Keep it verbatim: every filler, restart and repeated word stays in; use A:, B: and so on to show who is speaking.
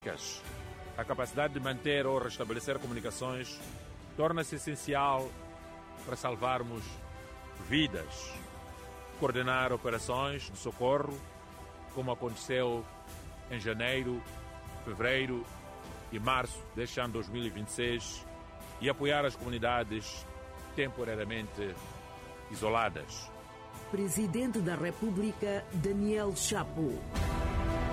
A: críticas. A capacidade de manter ou restabelecer comunicações torna-se essencial para salvarmos vidas. Coordenar operações de socorro, como aconteceu em janeiro, fevereiro e março deste ano dois mil e vinte e seis, e apoiar as comunidades temporariamente isoladas.
B: Presidente da República, Daniel Chapo.